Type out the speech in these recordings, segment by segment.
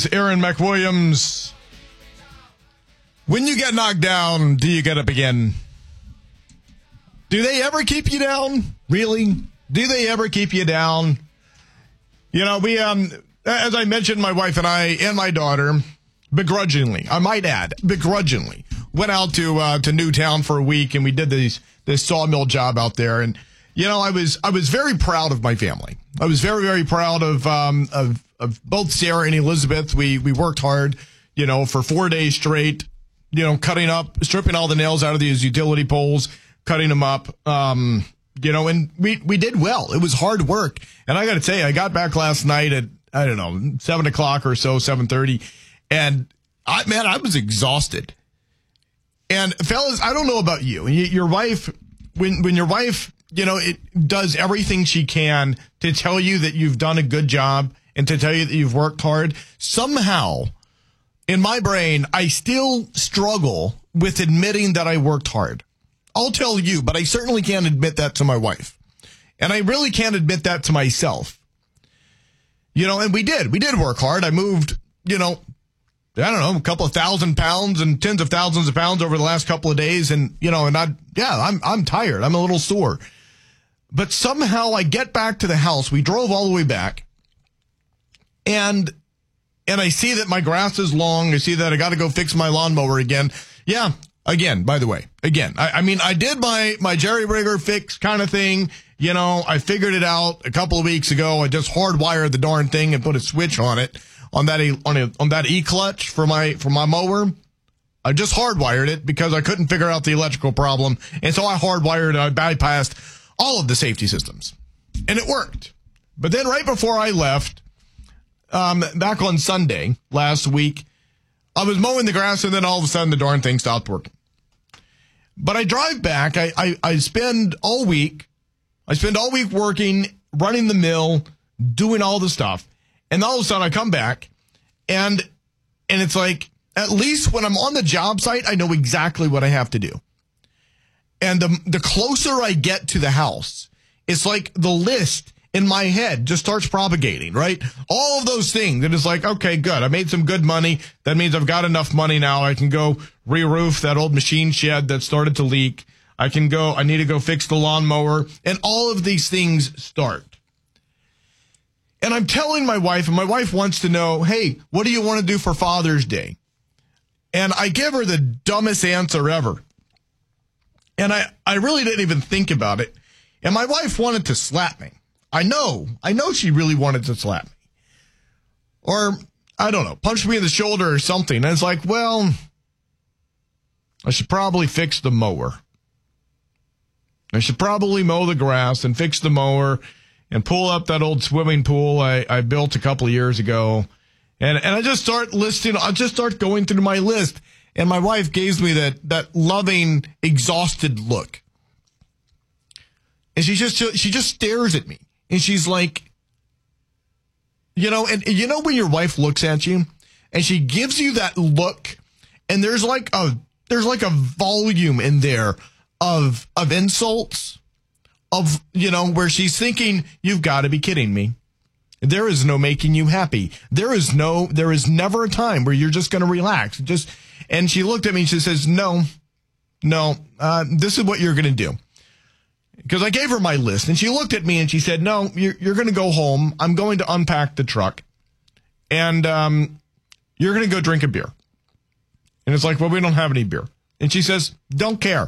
is Aaron McWilliams. When you get knocked down, do you get up again? Do they ever keep you down? Really? Do they ever keep you down? You know, we, as I mentioned, my wife and I and my daughter, begrudgingly, I might add, begrudgingly, went out to Newtown for a week, and we did this sawmill job out there. And, you know, I was very proud of my family. I was very, very proud of both Sarah and Elizabeth. We worked hard, you know, for 4 days straight, you know, stripping all the nails out of these utility poles, cutting them up, you know, and we did well. It was hard work. And I got to tell you, I got back last night at, I don't know, 7 o'clock or so, 7:30. And I was exhausted. And fellas, I don't know about you. Your wife, when your wife, you know, it does everything she can to tell you that you've done a good job and to tell you that you've worked hard, somehow in my brain, I still struggle with admitting that I worked hard. I'll tell you, but I certainly can't admit that to my wife. And I really can't admit that to myself. You know, and we did work hard. I moved, you know, I don't know, a couple of 1,000 pounds and tens of thousands of pounds over the last couple of days. And, you know, and I'm tired. I'm a little sore. But somehow I get back to the house. We drove all the way back. And I see that my grass is long. I see that I got to go fix my lawnmower again. Yeah. Again, by the way, I mean, I did my jerry-rigger fix kind of thing. You know, I figured it out a couple of weeks ago. I just hardwired the darn thing and put a switch on it on that E-clutch for my mower. I just hardwired it because I couldn't figure out the electrical problem. And so I hardwired, I bypassed all of the safety systems. And it worked. But then right before I left, back on Sunday last week, I was mowing the grass, and then all of a sudden the darn thing stopped working. But I drive back. I spend all week working, running the mill, doing all the stuff. And all of a sudden I come back, and it's like, at least when I'm on the job site, I know exactly what I have to do. And the closer I get to the house, it's like the list in my head just starts propagating, right? All of those things. And it's like, okay, good. I made some good money. That means I've got enough money now. I can go re-roof that old machine shed that started to leak. I need to go fix the lawnmower. And all of these things start. And I'm telling my wife, and my wife wants to know, hey, what do you want to do for Father's Day? And I give her the dumbest answer ever. And I really didn't even think about it. And my wife wanted to slap me. I know she really wanted to slap me. Or, I don't know, punch me in the shoulder or something. And it's like, well, I should probably fix the mower. I should probably mow the grass and fix the mower and pull up that old swimming pool I built a couple of years ago. And I just start going through my list. And my wife gives me that loving, exhausted look. And she just stares at me. And she's like, you know, and you know when your wife looks at you and she gives you that look, and there's like a volume in there of insults, of, you know, where she's thinking, you've got to be kidding me. There is no making you happy. There is never a time where you're just going to relax. And she looked at me and she says, no, this is what you're going to do. Because I gave her my list, and she looked at me and she said, no, you're going to go home. I'm going to unpack the truck, and you're going to go drink a beer. And it's like, well, we don't have any beer. And she says, don't care.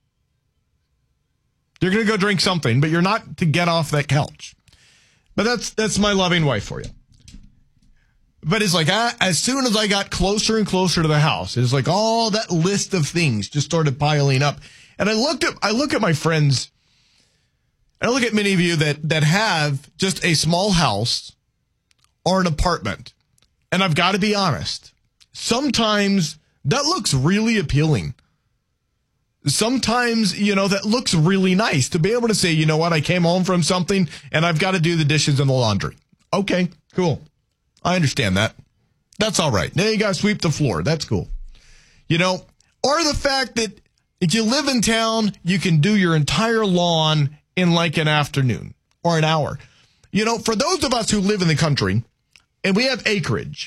You're going to go drink something, but you're not to get off that couch. But that's my loving wife for you. But it's like, as soon as I got closer and closer to the house, it's like all that list of things just started piling up. And I look at my friends. I look at many of you that have just a small house or an apartment. And I've got to be honest. Sometimes that looks really appealing. Sometimes, you know, that looks really nice to be able to say, you know what, I came home from something and I've got to do the dishes and the laundry. Okay, cool. I understand that. That's all right. Now you got to sweep the floor. That's cool. You know, or the fact that if you live in town, you can do your entire lawn in like an afternoon or an hour. You know, for those of us who live in the country and we have acreage,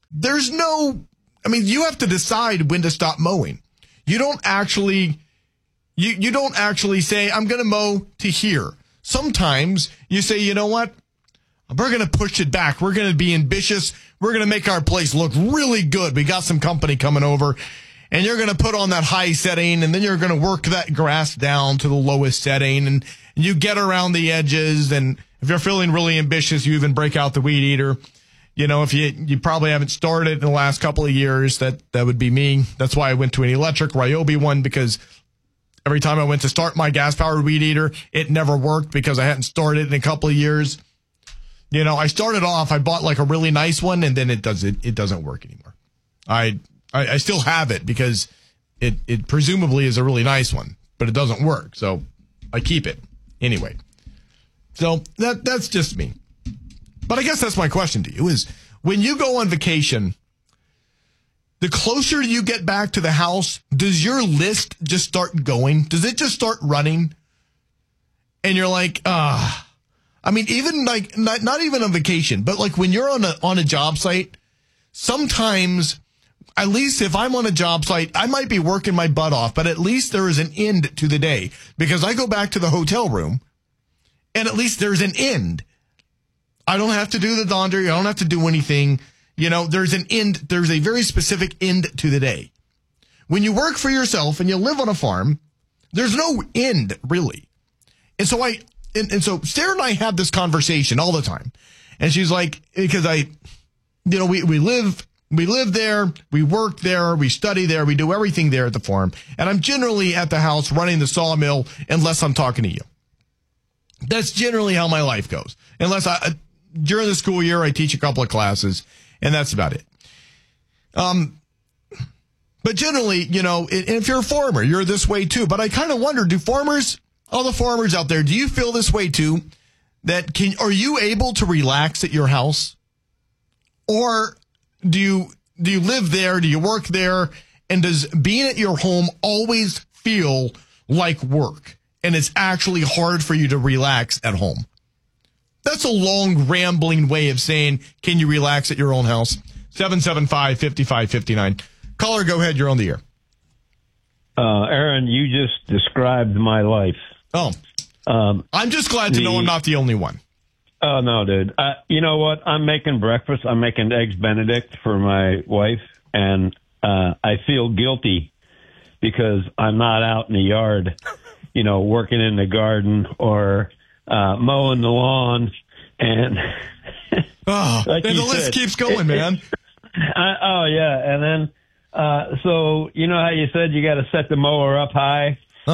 there's no, I mean, you have to decide when to stop mowing. You don't actually, you don't actually say, I'm going to mow to here. Sometimes you say, you know what? We're going to push it back. We're going to be ambitious. We're going to make our place look really good. We got some company coming over, and you're going to put on that high setting, and then you're going to work that grass down to the lowest setting, and you get around the edges. And if you're feeling really ambitious, you even break out the weed eater. You know, if you probably haven't started in the last couple of years, that would be me. That's why I went to an electric Ryobi one, because every time I went to start my gas-powered weed eater, it never worked because I hadn't started in a couple of years. You know, I started off, I bought like a really nice one, and then it doesn't work anymore. I still have it because it presumably is a really nice one, but it doesn't work. So I keep it anyway. So that's just me. But I guess that's my question to you is, when you go on vacation, the closer you get back to the house, does your list just start going? Does it just start running? And you're like, I mean, even like not even on vacation, but like when you're on a job site, sometimes, at least if I'm on a job site, I might be working my butt off, but at least there is an end to the day, because I go back to the hotel room and at least there's an end. I don't have to do the laundry. I don't have to do anything. You know, there's an end. There's a very specific end to the day. When you work for yourself and you live on a farm, there's no end really. And so And so Sarah and I have this conversation all the time. And she's like, because we live there, we work there, we study there, we do everything there at the farm. And I'm generally at the house running the sawmill unless I'm talking to you. That's generally how my life goes. Unless during the school year, I teach a couple of classes, and that's about it. But generally, you know, if you're a farmer, you're this way too. But I kind of wonder, all the farmers out there, do you feel this way too? Are you able to relax at your house? Or do you live there? Do you work there? And does being at your home always feel like work? And it's actually hard for you to relax at home? That's a long, rambling way of saying, can you relax at your own house? 775-5559. Caller, go ahead. You're on the air. Aaron, you just described my life. Oh, I'm just glad to know I'm not the only one. Oh, no, dude. You know what? I'm making breakfast. I'm making eggs Benedict for my wife, and I feel guilty because I'm not out in the yard, you know, working in the garden or mowing the lawn. And like and the list keeps going, man. Oh, yeah. And then, so you know how you said you got to set the mower up high?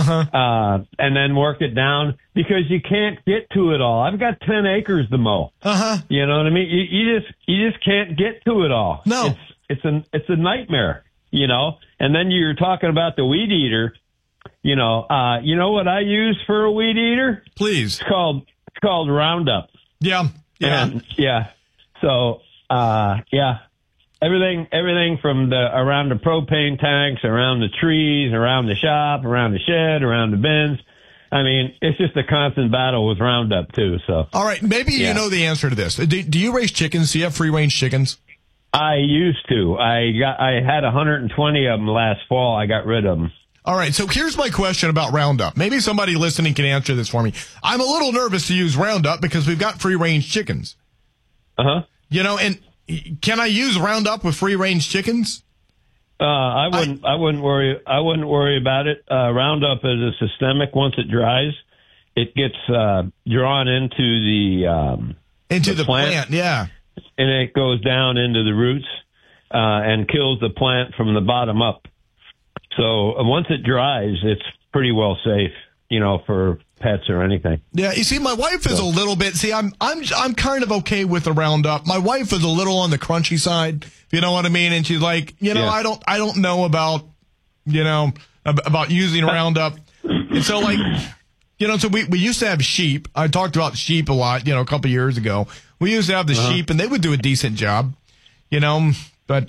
And then work it down, because you can't get to it all. I've got 10 acres to mow. You know what I mean? You just can't get to it all. No, it's a nightmare, you know? And then you're talking about the weed eater, you know what I use for a weed eater? Please. It's called Roundup. Yeah. And, yeah. So, yeah. Everything from around the propane tanks, around the trees, around the shop, around the shed, around the bins. I mean, it's just a constant battle with Roundup too. So, all right, maybe you know the answer to this. Do you raise chickens? Do you have free range chickens? I used to. I had 120 of them last fall. I got rid of them. All right, so here's my question about Roundup. Maybe somebody listening can answer this for me. I'm a little nervous to use Roundup because we've got free range chickens. You know, and can I use Roundup with free range chickens? I wouldn't worry about it. Roundup is a systemic. Once it dries, it gets drawn into the plant. Yeah, and it goes down into the roots and kills the plant from the bottom up. So once it dries, it's pretty well safe, you know, for pets or anything. Yeah, you see, my wife is a little bit. See, I'm kind of okay with the Roundup. My wife is a little on the crunchy side, if you know what I mean. And she's like, you know, I don't know about, you know, about using Roundup. And so, like, you know, so we used to have sheep. I talked about sheep a lot, you know, a couple years ago. We used to have the sheep, and they would do a decent job, you know, but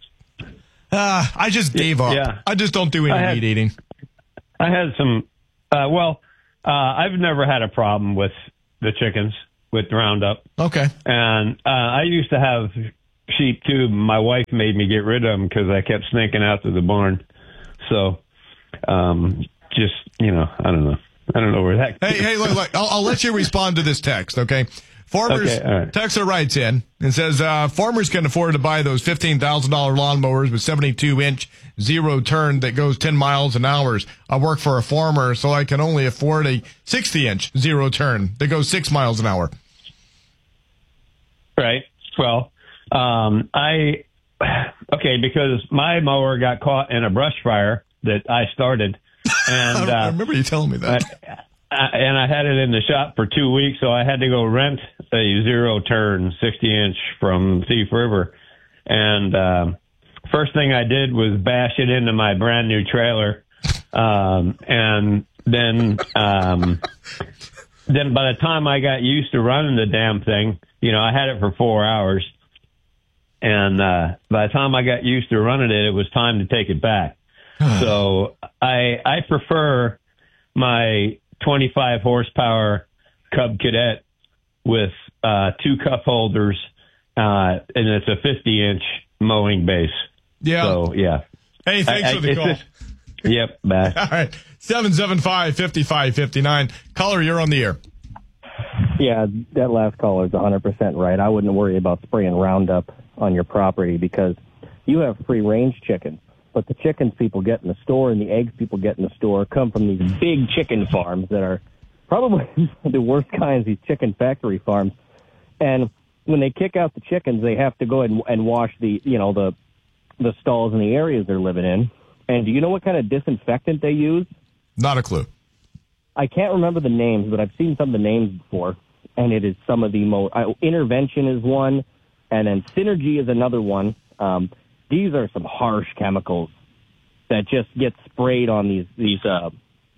I just gave up. Yeah. I just don't do any meat eating. I had some, I've never had a problem with the chickens with Roundup. Okay. And I used to have sheep too. My wife made me get rid of them because I kept sneaking out to the barn. So, just, I don't know. I don't know where that. Hey, look, I'll let you respond to this text, okay? Farmers, Okay, all right. Texter writes in and says, farmers can afford to buy those $15,000 lawnmowers with 72-inch zero turn that goes 10 miles an hour. I work for a farmer, so I can only afford a 60-inch zero turn that goes 6 miles an hour. Right. Well, because my mower got caught in a brush fire that I started. And I remember you telling me that. And I had it in the shop for 2 weeks, so I had to go rent a zero turn 60-inch from Thief River. And first thing I did was bash it into my brand new trailer. And then by the time I got used to running the damn thing, I had it for 4 hours. And by the time I got used to running it, it was time to take it back. So I prefer my 25 horsepower Cub Cadet with 2 cup holders, and it's a 50-inch mowing base. Yeah. So, yeah. Hey, thanks for the call. Yep, bye. All right. 775-5559. Caller, you're on the air. Yeah, that last caller is 100% right. I wouldn't worry about spraying Roundup on your property because you have free-range chickens. But the chickens people get in the store and the eggs people get in the store come from these big chicken farms that are probably the worst kinds, these chicken factory farms. And when they kick out the chickens, they have to go ahead and wash the stalls in the areas they're living in. And do you know what kind of disinfectant they use? Not a clue. I can't remember the names, but I've seen some of the names before. And it is some of the most... Intervention is one, and then Synergy is another one. These are some harsh chemicals that just get sprayed on these the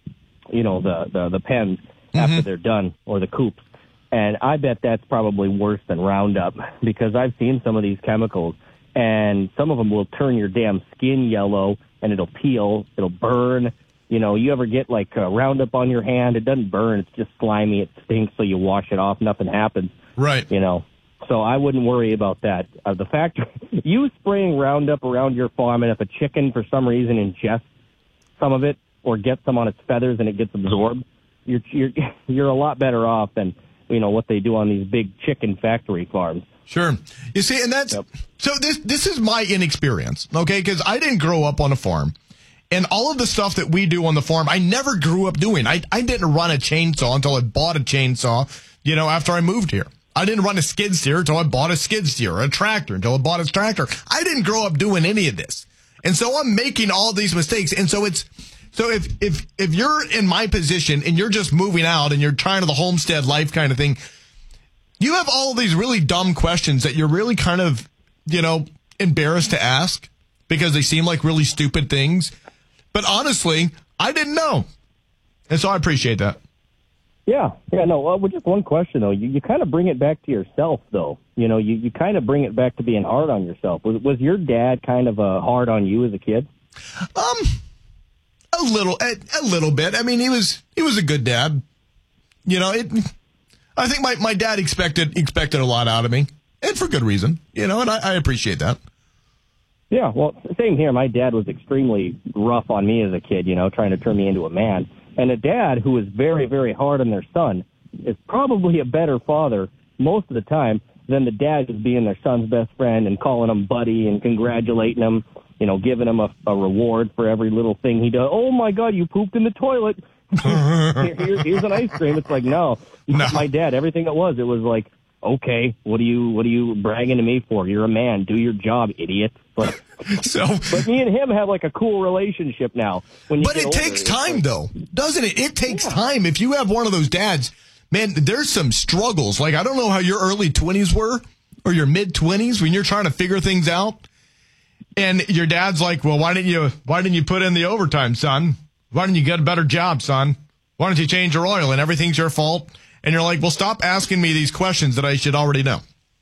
pens after they're done, or the coops. And I bet that's probably worse than Roundup because I've seen some of these chemicals, and some of them will turn your damn skin yellow, and it'll peel, it'll burn. You ever get like Roundup on your hand? It doesn't burn. It's just slimy. It stinks, so you wash it off. Nothing happens. Right. So I wouldn't worry about that. The fact you spraying Roundup around your farm, and if a chicken for some reason ingests some of it or gets some on its feathers and it gets absorbed, you're a lot better off than what they do on these big chicken factory farms. Sure. You see, and that's so. This is my inexperience, okay? Because I didn't grow up on a farm, and all of the stuff that we do on the farm, I never grew up doing. I didn't run a chainsaw until I bought a chainsaw. After I moved here. I didn't run a skid steer until I bought a skid steer, or a tractor until I bought a tractor. I didn't grow up doing any of this. And so I'm making all these mistakes. And so if you're in my position and you're just moving out and you're trying to the homestead life kind of thing, you have all of these really dumb questions that you're really kind of, embarrassed to ask because they seem like really stupid things. But honestly, I didn't know. And so I appreciate that. Yeah, no, well, just one question, though. You kind of bring it back to yourself, though. You kind of bring it back to being hard on yourself. Was your dad kind of hard on you as a kid? A little bit. I mean, he was a good dad. I think my dad expected a lot out of me, and for good reason, and I appreciate that. Yeah, well, same here. My dad was extremely rough on me as a kid, trying to turn me into a man. And a dad who is very, very hard on their son is probably a better father most of the time than the dad who's being their son's best friend and calling him buddy and congratulating him, giving him a reward for every little thing he does. Oh, my God, you pooped in the toilet. Here's an ice cream. It's like, no. My dad, everything it was like, okay, what are you bragging to me for? You're a man. Do your job, idiot. But me and him have like a cool relationship now. But it takes time, though, doesn't it? It takes time. If you have one of those dads, man, there's some struggles. Like, I don't know how your early 20s were or your mid 20s when you're trying to figure things out. And your dad's like, well, why didn't you put in the overtime, son? Why didn't you get a better job, son? Why don't you change your oil? And everything's your fault. And you're like, well, stop asking me these questions that I should already know.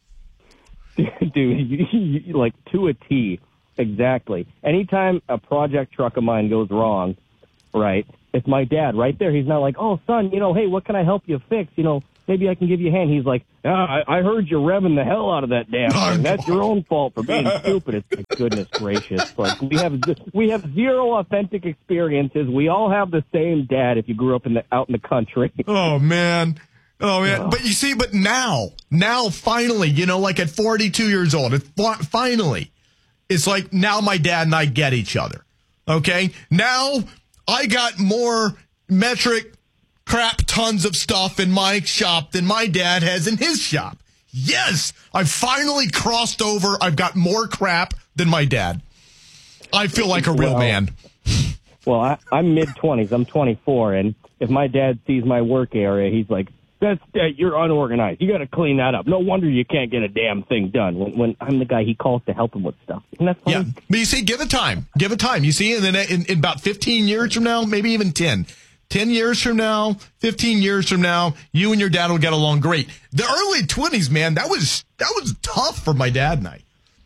Dude, like to a T, exactly. Anytime a project truck of mine goes wrong, right, it's my dad right there. He's not like, oh, son, hey, what can I help you fix? maybe I can give you a hand. He's like, I heard you revving the hell out of that damn thing. That's your own fault for being stupid. It's like, goodness gracious. Like, we have zero authentic experiences. We all have the same dad if you grew up out in the country. Oh, man. Oh, man. Yeah. But you see, now, finally, like at 42 years old, finally, it's like now my dad and I get each other. Okay? Now I got more metric crap tons of stuff in my shop than my dad has in his shop. Yes, I've finally crossed over. I've got more crap than my dad. I feel like a real man. Well, I'm mid-20s. I'm 24, and if my dad sees my work area, he's like, you're unorganized. You got to clean that up. No wonder you can't get a damn thing done when I'm the guy he calls to help him with stuff. Isn't that funny? Yeah, but you see, give it time. Give it time. You see, in about 15 years from now, maybe even 10 years from now, 15 years from now, you and your dad will get along great. The early 20s, man, that was tough for my dad and I.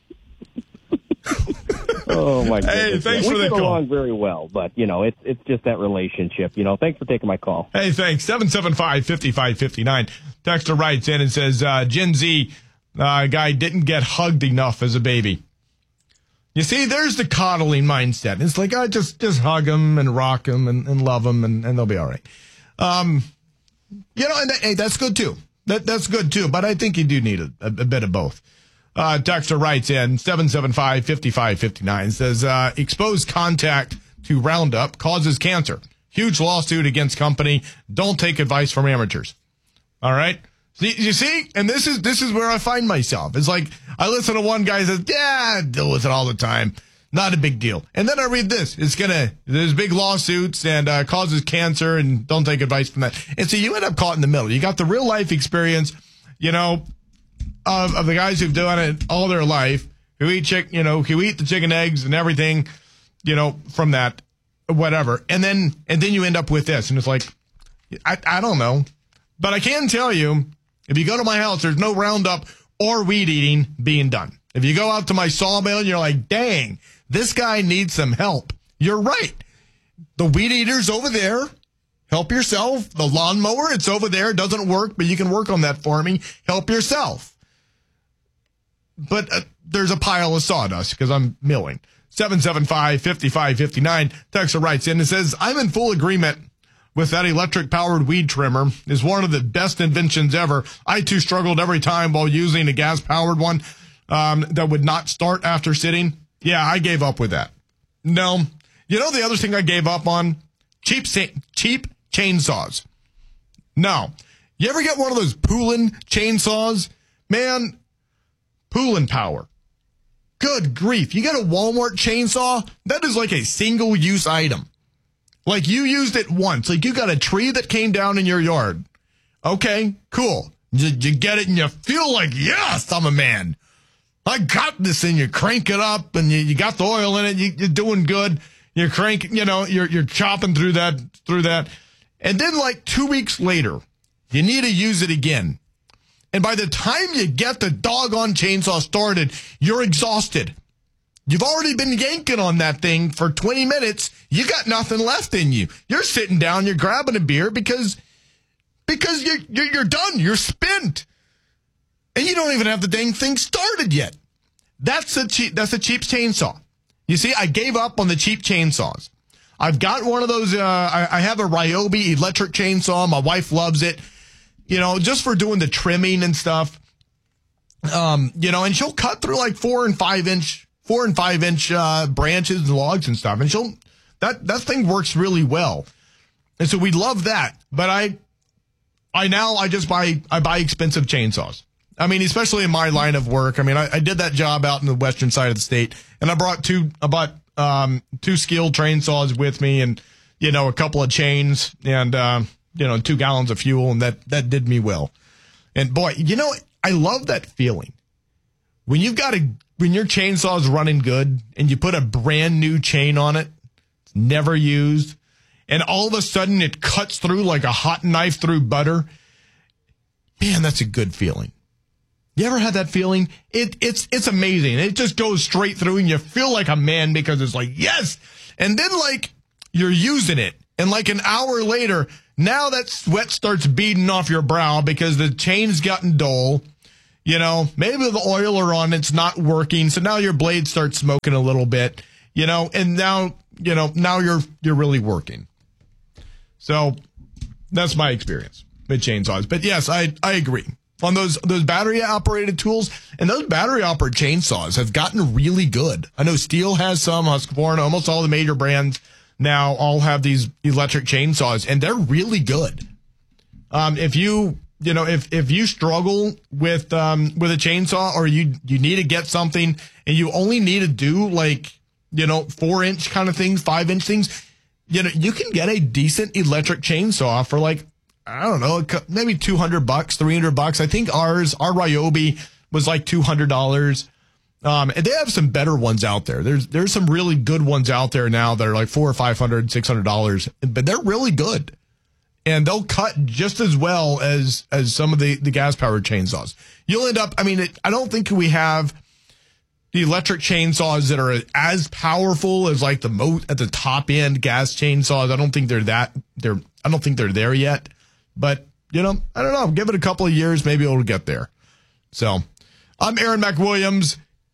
Oh, my goodness. Hey, thanks for the call. We get along very well, but, it's just that relationship. Thanks for taking my call. Hey, thanks. 775-5559. Texter writes in and says, Gen Z guy didn't get hugged enough as a baby. You see, there's the coddling mindset. It's like, just hug them and rock them and love them, and they'll be all right. And hey, that's good, too. That's good, too. But I think you do need a bit of both. Texter writes in 775-5559 says, exposed contact to Roundup causes cancer. Huge lawsuit against company. Don't take advice from amateurs. All right. You see? And this is where I find myself. It's like I listen to one guy says, I deal with it all the time. Not a big deal. And then I read this. There's big lawsuits and causes cancer, and don't take advice from that. And so you end up caught in the middle. You got the real life experience, of the guys who've done it all their life, who eat the chicken eggs and everything, from that, whatever. And then you end up with this. And it's like, I don't know. But I can tell you, if you go to my house, there's no Roundup or weed eating being done. If you go out to my sawmill and you're like, dang, this guy needs some help. You're right. The weed eater's over there. Help yourself. The lawnmower, it's over there. It doesn't work, but you can work on that for me. Help yourself. But there's a pile of sawdust because I'm milling. 775-5559. Texter writes in and says, I'm in full agreement with that electric-powered weed trimmer. Is one of the best inventions ever. I, too, struggled every time while using a gas-powered one that would not start after sitting. Yeah, I gave up with that. No. The other thing I gave up on? Cheap chainsaws. No. You ever get one of those Poulin chainsaws? Man, Poulin power. Good grief. You get a Walmart chainsaw? That is like a single-use item. Like you used it once. Like you got a tree that came down in your yard. Okay, cool. You get it and you feel like, yes, I'm a man. I got this, and you crank it up and you got the oil in it. You're doing good. You're cranking, you're chopping through that. And then like 2 weeks later, you need to use it again. And by the time you get the doggone chainsaw started, you're exhausted. You've already been yanking on that thing for 20 minutes. You got nothing left in you. You're sitting down, you're grabbing a beer because you're done. You're spent. And you don't even have the dang thing started yet. That's a cheap chainsaw. You see, I gave up on the cheap chainsaws. I've got one of those, I have a Ryobi electric chainsaw. My wife loves it. Just for doing the trimming and stuff, and she'll cut through like 4 and 5 inch branches and logs and stuff. And that thing works really well. And so we love that. But I buy expensive chainsaws. I mean, especially in my line of work. I mean, I did that job out in the western side of the state, and I bought two skilled chainsaws with me, and a couple of chains, and 2 gallons of fuel, and that did me well. And boy, I love that feeling when when your chainsaw's running good, and you put a brand new chain on it, it's never used, and all of a sudden it cuts through like a hot knife through butter. Man, that's a good feeling. You ever had that feeling? It's amazing. It just goes straight through, and you feel like a man because it's like, yes. And then like you're using it, and like an hour later, Now that sweat starts beading off your brow because the chain's gotten dull. Maybe the oiler on it's not working, so now your blade starts smoking a little bit, and now you're really working. So that's my experience with chainsaws. But yes, I agree. On those battery operated tools, and those battery operated chainsaws have gotten really good. I know Steel has some, Husqvarna, almost all the major brands now all have these electric chainsaws, and they're really good. If you struggle with a chainsaw, or you need to get something and you only need to do 4-inch kind of things, 5-inch things, you can get a decent electric chainsaw for I don't know, maybe $200, $300. I think our Ryobi was $200. And they have some better ones out there. There's some really good ones out there now that are $400 or $500, $600, but they're really good. And they'll cut just as well as some of the gas-powered chainsaws. You'll end up, I don't think we have the electric chainsaws that are as powerful as at the top end gas chainsaws. I don't think I don't think they're there yet. But, I don't know. Give it a couple of years, maybe it'll get there. So, I'm Aaron McWilliams.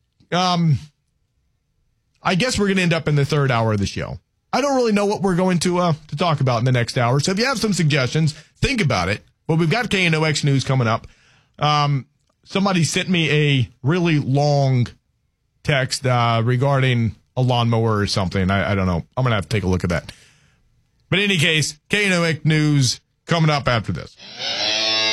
I guess we're going to end up in the third hour of the show. I don't really know what we're going to talk about in the next hour. So if you have some suggestions, think about it. Well, we've got KNOX news coming up. Somebody sent me a really long text regarding a lawnmower or something. I don't know. I'm going to have to take a look at that. But in any case, KNOX news coming up after this.